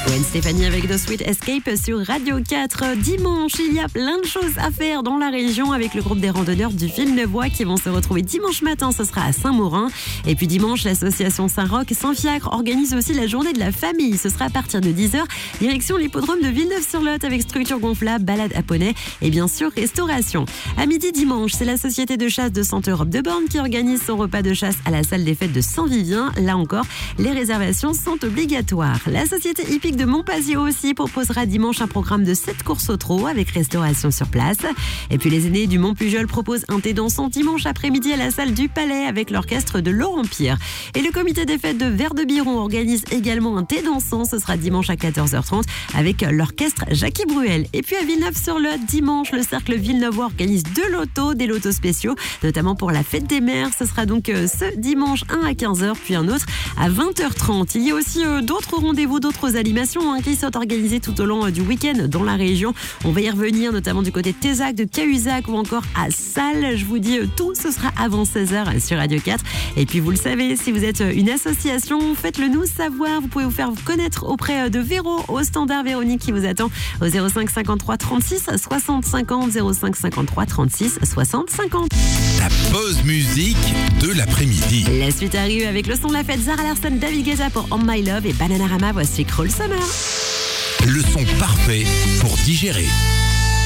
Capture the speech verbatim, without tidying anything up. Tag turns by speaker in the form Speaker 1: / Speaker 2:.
Speaker 1: Gwen Stefani avec The Sweet Escape sur Radio quatre. Dimanche, il y a plein de choses à faire dans la région avec le groupe des randonneurs du Villeneuvois qui vont se retrouver dimanche matin, ce sera à Saint-Maurin. Et puis dimanche, l'association Saint-Roch Saint-Fiacre organise aussi la journée de la famille. Ce sera à partir de dix heures, direction l'hippodrome de Villeneuve-sur-Lot avec structure gonflable, balade à poney et bien sûr restauration. À midi dimanche, c'est la société de chasse de Sainte-Europe de Borne qui organise son repas de chasse à la salle des fêtes de Saint-Vivien. Là encore, les réservations sont obligatoires. La société hippique de Montpazier aussi proposera dimanche un programme de sept courses au trot avec restauration sur place. Et puis les aînés du Mont-Pujol proposent un thé dansant dimanche après-midi à la salle du Palais avec l'orchestre de Laurent Pierre. Et le comité des fêtes de Vert-de-Biron organise également un thé dansant. Ce sera dimanche à quatorze heures trente avec l'orchestre Jackie Bruel. Et puis à Villeneuve-sur-Lot, dimanche, le cercle Villeneuvois organise deux lotos, des lotos spéciaux, notamment pour la fête des mères. Ce sera donc ce dimanche, un à quinze heures, puis un autre à vingt heures trente. Il y a aussi euh, d'autres rendez-vous, d'autres animations hein, qui sont organisées tout au long euh, du week-end dans la région. On va y revenir, notamment du côté de Tézac, de Cahuzac ou encore à Salles. Je vous dis, euh, tout ce sera avant seize heures sur Radio quatre. Et puis vous le savez, si vous êtes une association, faites-le nous savoir. Vous pouvez vous faire connaître auprès de Véro, au standard Véronique qui vous attend au zéro cinq cinquante-trois trente-six soixante cinquante, zéro cinq cinquante-trois trente-six soixante cinquante.
Speaker 2: La pause musique de l'après-midi.
Speaker 1: La suite arrive avec le son de la fête, Zara Larsson, David Guetta pour On My Love et Bananarama, voici Cruel Summer.
Speaker 2: Le son parfait pour digérer.